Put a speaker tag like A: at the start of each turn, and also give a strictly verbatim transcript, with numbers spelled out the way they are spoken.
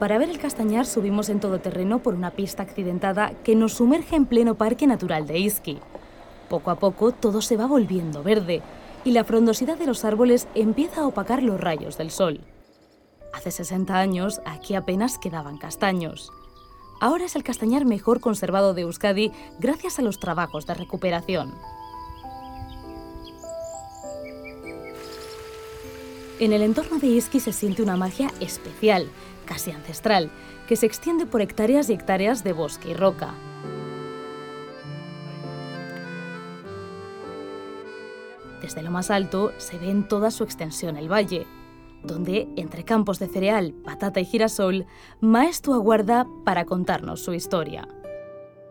A: Para ver el castañar subimos en todoterreno por una pista accidentada que nos sumerge en pleno Parque Natural de Ischia. Poco a poco todo se va volviendo verde y la frondosidad de los árboles empieza a opacar los rayos del sol. Hace sesenta años aquí apenas quedaban castaños. Ahora es el castañar mejor conservado de Euskadi gracias a los trabajos de recuperación. En el entorno de Ischia se siente una magia especial, casi ancestral, que se extiende por hectáreas y hectáreas de bosque y roca. Desde lo más alto se ve en toda su extensión el valle, donde, entre campos de cereal, patata y girasol, Maestu aguarda para contarnos su historia.